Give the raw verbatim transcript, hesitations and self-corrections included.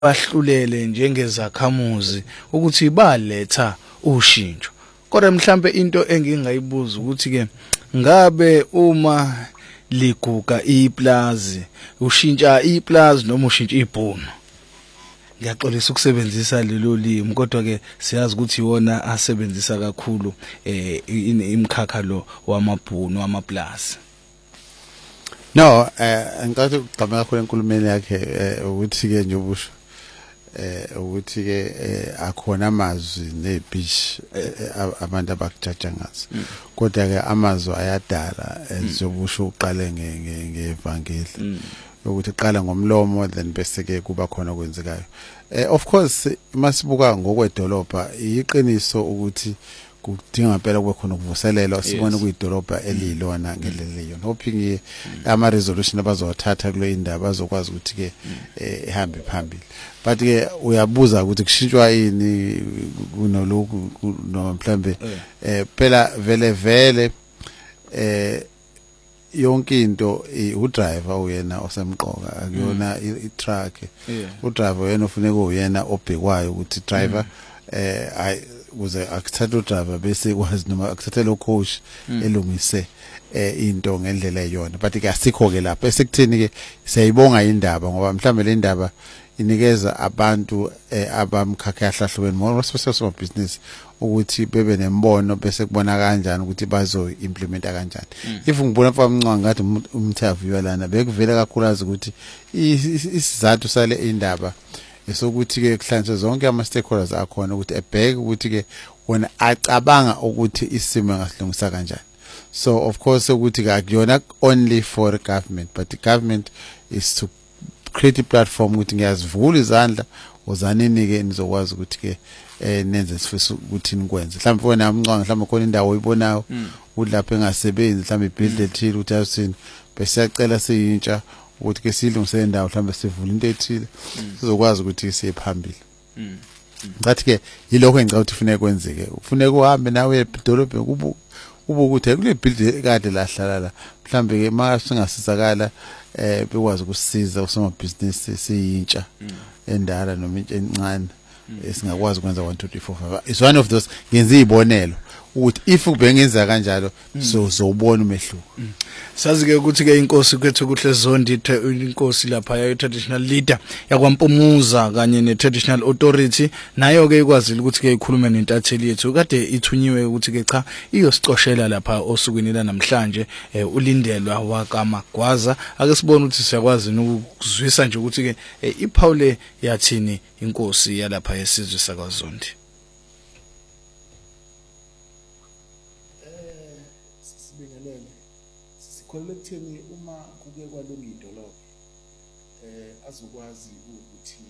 bahlulele njengezakhamuzi ukuthi baletha ushintsho. Kodwa mhlambe into engingayibuza ukuthi ke ngabe uma liguga iplazi ushintsha iplazi noma ushintsha ibhono. Ngiyaxolisa ukusebenzisa lelo limi kodwa ke siyazi ukuthi yona asebenzisa kakhulu eh imkhakha lo wamabhono wamaplazi. No, eh ngicela ukugqama kakhulu enkulumeni yakhe ukuthi ke nje ubusho eh ukuthi ke akhona amazwi nebeach abantu abakujaja ngazo. Kodwa ke amazwi ayadala ezobusho uqale ngevangeli. Ukuthi qala ngomlomo then bese ke kuba khona okwenzekayo. Eh of course masibuka ngokwedolobha iqiniso ukuthi kudinga impela kube khona ukuvuselelwa sibone kuyidolobha elilona ngeleleyo hoping ama resolution abazowathatha kule indaba bazokwazi ukuthi ke ehambe phambili but ke uyabuza ukuthi kushintshwa yini kunolokhu no mhlambe eh phela vele vele eh yonke into udriver uyena osemqoka akuyona i-truck udriver uyena ofuneka uyena obhekwayo ukuthi driver eh ay ukuze akuthathe udriver bese kwazi noma akuthathe lo coach elungise eh into ngendlela eyona but ke asikho ke lapha esekutheni ke siyayibonga indaba ngoba mhlambe le ndaba inikeza abantu abamkhakha yahlahlukene ngoba sibese business ukuthi bebe nembono bese kubona kanjani ukuthi bazo implementa kanjani if ngibona mfana Mncwane ngathi umthaviwa lana bekuvela kakhulukazi ukuthi isizathu sale indaba esokuthi ke kuhlanzwe zonke ama stakeholders akhona ukuthi ebheke ukuthi ke wona acabanga ukuthi isimo ngasilungisa kanjani. So of course ukuthi ke akuyona only for government but the government is to create a platform ukuthi ngiyazivula izandla uzanini ke nizokwazi ukuthi ke eh nenze sifisa ukuthi nikwenze mhlawumbe wena Mncwane mhlawumbe khona indawo oyibonayo udlapha engasebenzi mhlawumbe build ethile ukuthi asini bese siyacela siyintsha ukuthi ke silungise indawo mhlawumbe sivula into ethile sizokwazi ukuthi siye phambili. Ngathi ke yilokho engicela ukuthi kufanele kwenzeke kufanele uhambe nawe edolobheni kubu ukuthi kule build kade lahlala la mhlambe ke mase singasizakala eh bekwazi ukusisiza usoma business siyintsha endala noma into encane esingakwazi ukwenza one two three four five is one of those ngenza izibonelo ukuthi if kubengenza kanjalo so zobona umehluko. Sazi ke ukuthi ke inkosi kwethu kuhle zondi inkosi lapha ya traditional leader yakwaMpumuza kanye ne traditional authority nayo ke ikwazile ukuthi ke ikhulume nentatheli yethu kade ithunyiwe ukuthi ke cha iyosicoshela lapha osukwini la namhlanje ulindelwa wakaMagwaza ake sibone ukuthi siyakwazi ukuzwisa nje ukuthi ke iphawule yathini inkosi yalapha yesizwe sakwaZondi. Sikholwe ekutheni uma kuke kwalunga idolobha eh azokwazi ukuthi